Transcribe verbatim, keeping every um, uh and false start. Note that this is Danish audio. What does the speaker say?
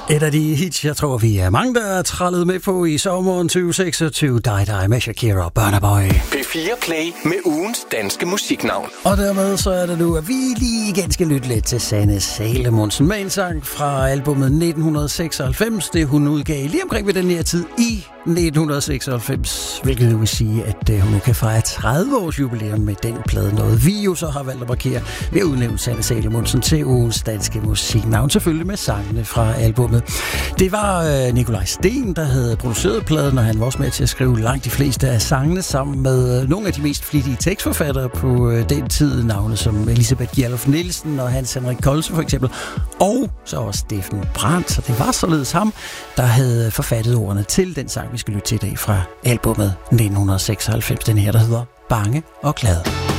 Et af de hits, jeg tror, vi er mange, der er trællet med på i sommeren tyve seksogtyve. Die Die med Shakira og Burna Boy. P fire Play med ugens danske musiknavn. Og dermed så er det nu, at vi lige igen skal lytte lidt til Sanne Salomonsen med en sang fra albumet nitten seksoghalvfems. Det hun udgav lige omkring ved den her tid i nitten seksoghalvfems, hvilket vil sige, at hun nu kan fejre tredive års jubilæum med den plade. Noget vi jo så har valgt at markere ved at udnævne Sanne Salomonsen til ugens danske musiknavn, selvfølgelig med sangene fra albumet. Det var øh, Nikolaj Steen, der havde produceret pladen, og han var også med til at skrive langt de fleste af sangene sammen med øh, nogle af de mest flittige tekstforfattere på øh, den tid, navne som Elisabeth Gjerlof Nielsen og Hans Henrik Kolse for eksempel, og så også Steffen Brandt. Så det var således ham, der havde forfattet ordene til den sang, vi skal lytte til i dag fra albumet nitten seksoghalvfems, den her, der hedder Bange og Glad.